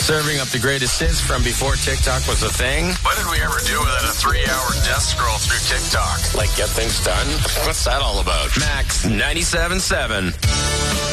Serving up the greatest hits from before TikTok was a thing. What did we ever do without a 3-hour death scroll through TikTok? Like, get things done? What's that all about? Max 97.7.